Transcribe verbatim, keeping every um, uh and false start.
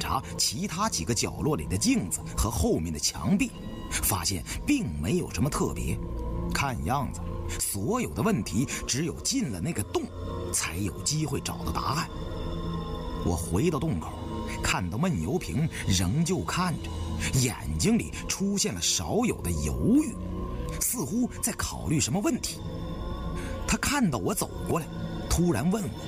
查其他几个角落里的镜子和后面的墙壁，发现并没有什么特别。看样子，所有的问题只有进了那个洞，才有机会找到答案。我回到洞口，看到闷油瓶仍旧看着，眼睛里出现了少有的犹豫，似乎在考虑什么问题。他看到我走过来，突然问我